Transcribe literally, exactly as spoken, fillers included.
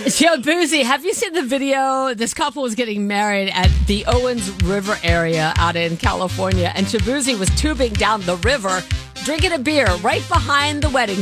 Shabuzi, have you seen the video? This couple was getting married at the Owens River area out in California, and Shabuzi was tubing down the river, drinking a beer right behind the wedding